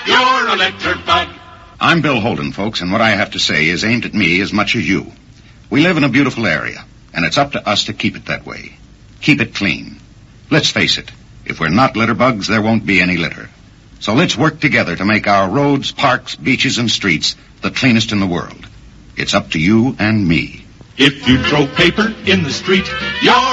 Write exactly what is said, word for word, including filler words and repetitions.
You're a litter bug. I'm Bill Holden, folks, and what I have to say is aimed at me as much as you. We live in a beautiful area, and it's up to us to keep it that way. Keep it clean. Let's face it, if we're not litter bugs, there won't be any litter. So let's work together to make our roads, parks, beaches, and streets the cleanest in the world. It's up to you and me. If you throw paper in the street, you're